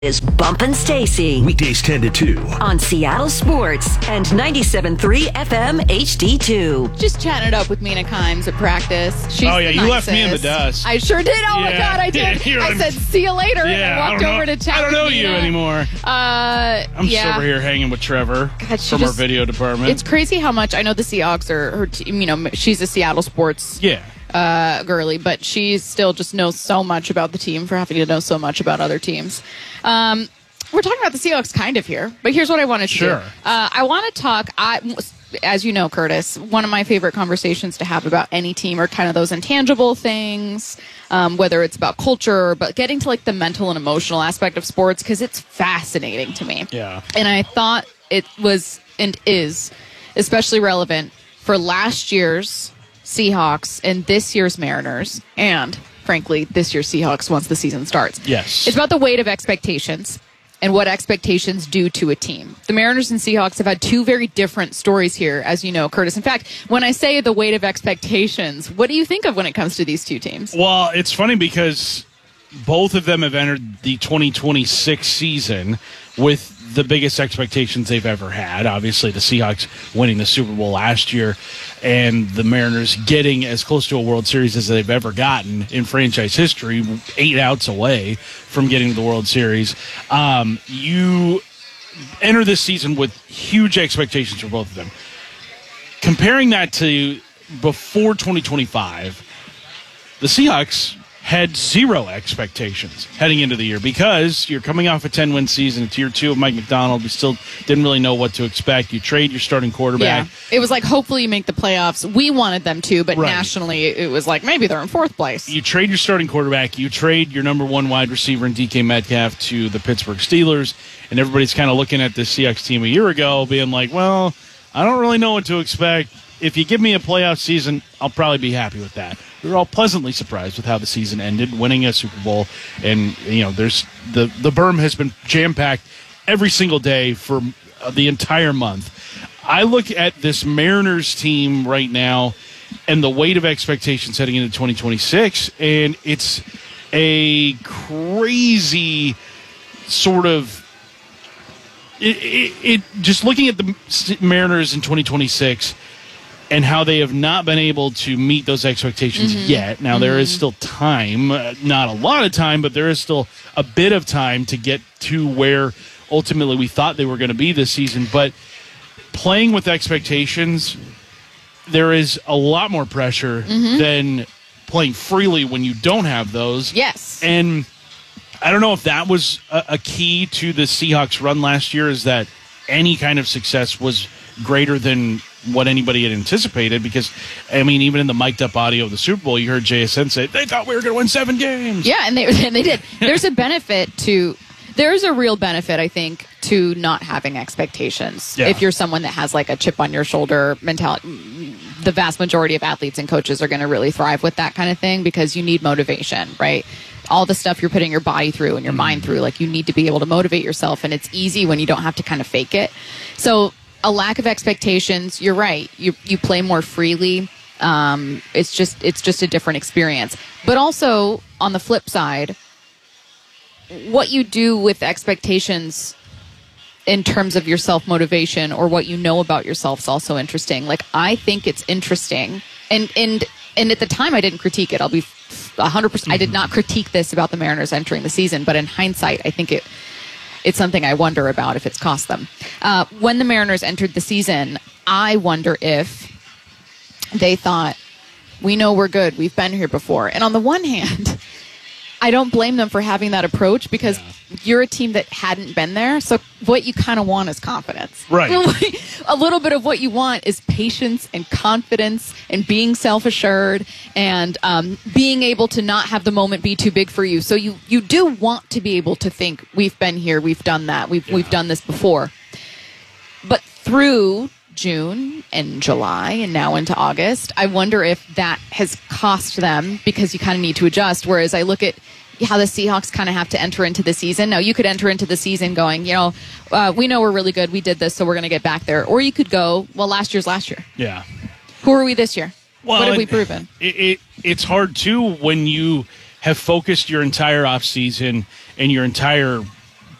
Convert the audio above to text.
Is Bumpin' Stacy. Weekdays 10 to 2. On Seattle Sports and 97.3 FM HD2. Just chatting it up with Mina Kimes at practice. She's you nicest. left me in the dust. I sure did. Oh, my God, I did. I said, see you later, and I walked over to chat I don't know with you Mina. anymore. I'm just over here hanging with Trevor from our video department. It's crazy how much, I know the Seahawks are her team, she's a Seattle Sports girly, but she still just knows so much about the team for having to know so much about other teams. We're talking about the Seahawks kind of here, but here's what I wanted to do. I want to talk, as you know, Curtis, one of my favorite conversations to have about any team are kind of those intangible things, whether it's about culture, but getting to like the mental and emotional aspect of sports, because it's fascinating to me. Yeah. And I thought it was and is especially relevant for last year's Seahawks and this year's Mariners, and frankly, this year's Seahawks once the season starts. Yes. It's about the weight of expectations and what expectations do to a team. The Mariners and Seahawks have had two very different stories here, as you know, Curtis. In fact, when I say the weight of expectations, what do you think of when it comes to these two teams? Well, it's funny because both of them have entered the 2026 season with the biggest expectations they've ever had. Obviously, the Seahawks winning the Super Bowl last year and the Mariners getting as close to a World Series as they've ever gotten in franchise history, 8 outs away from getting to the World Series. You enter this season with huge expectations for both of them. Comparing that to before 2025, the Seahawks had zero expectations heading into the year because you're coming off a 10-win season, it's year 2 of Mike Macdonald. We still didn't really know what to expect. You trade your starting quarterback. Yeah, it was like, hopefully you make the playoffs. We wanted them to, but nationally it was like, maybe they're in 4th place. You trade your starting quarterback. You trade your number 1 wide receiver in DK Metcalf to the Pittsburgh Steelers, and everybody's kind of looking at the Seahawks team a year ago being like, well, I don't really know what to expect. If you give me a playoff season, I'll probably be happy with that. We were all pleasantly surprised with how the season ended, winning a Super Bowl. And, there's the berm has been jam-packed every single day for the entire month. I look at this Mariners team right now and the weight of expectations heading into 2026, and it's a crazy sort of it just looking at the Mariners in 2026 and how they have not been able to meet those expectations yet. Now, there is still time, not a lot of time, but there is still a bit of time to get to where ultimately we thought they were going to be this season. But playing with expectations, there is a lot more pressure than playing freely when you don't have those. Yes. And I don't know if that was a key to the Seahawks run last year, is that any kind of success was greater than what anybody had anticipated, because, I mean, even in the mic'd up audio of the Super Bowl, you heard JSN say, they thought we were going to win 7 games. Yeah, and they did. There's a real benefit, I think, to not having expectations. Yeah. If you're someone that has like a chip on your shoulder mentality, the vast majority of athletes and coaches are going to really thrive with that kind of thing, because you need motivation, right? All the stuff you're putting your body through and your mind through, like, you need to be able to motivate yourself, and it's easy when you don't have to kind of fake it. So a lack of expectations, you're right. You play more freely. It's just a different experience. But also, on the flip side, what you do with expectations in terms of your self-motivation or what you know about yourself is also interesting. Like, I think it's interesting. And at the time, I didn't critique it. I'll be 100%. I did not critique this about the Mariners entering the season. But in hindsight, I think it's something I wonder about if it's cost them. When the Mariners entered the season, I wonder if they thought, we know we're good. We've been here before. And on the one hand, I don't blame them for having that approach, because you're a team that hadn't been there. So what you kind of want is confidence. Right. A little bit of what you want is patience and confidence and being self-assured and being able to not have the moment be too big for you. So you do want to be able to think, we've been here, we've done that, we've done this before. But through June and July and now into August, I wonder if that has cost them, because you kind of need to adjust. Whereas I look at how the Seahawks kind of have to enter into the season. Now, you could enter into the season going, we know we're really good. We did this, so we're going to get back there. Or you could go, well, last year's last year. Yeah. Who are we this year? Well, what have we proven? It's hard, too, when you have focused your entire offseason and your entire